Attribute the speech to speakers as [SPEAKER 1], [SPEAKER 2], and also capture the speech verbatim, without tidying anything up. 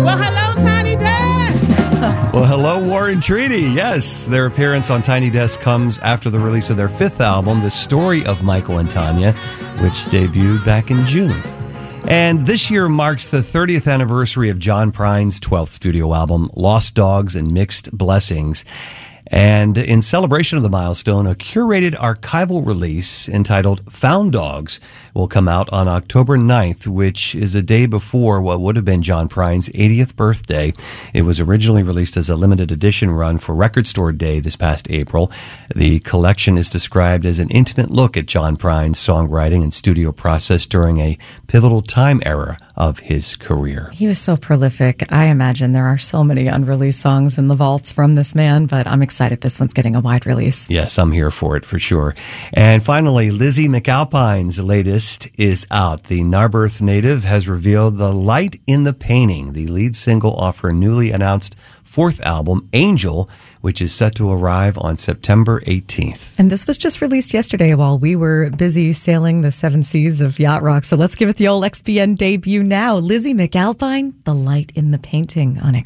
[SPEAKER 1] Well, hello, Tiny Desk.
[SPEAKER 2] Well, hello, War and Treaty. Yes, their appearance on Tiny Desk comes after the release of their fifth album, The Story of Michael and Tanya, which debuted back in June. And this year marks the thirtieth anniversary of John Prine's twelfth studio album, Lost Dogs and Mixed Blessings. And in celebration of the milestone, a curated archival release entitled Found Dogs will come out on October ninth, which is a day before what would have been John Prine's eightieth birthday. It was originally released as a limited edition run for Record Store Day this past April. The collection is described as an intimate look at John Prine's songwriting and studio process during a pivotal time era of his career.
[SPEAKER 3] He was so prolific. I imagine there are so many unreleased songs in the vaults from this man, but I'm excited this one's getting a wide release.
[SPEAKER 2] Yes, I'm here for it for sure. And finally, Lizzie McAlpine's latest is out. The Narberth native has revealed The Light in the Painting, the lead single off her newly announced fourth album, Angel, which is set to arrive on September eighteenth.
[SPEAKER 3] And this was just released yesterday while we were busy sailing the seven seas of yacht rock. So let's give it the old X B N debut now. Lizzie McAlpine, The Light in the Painting on X B N.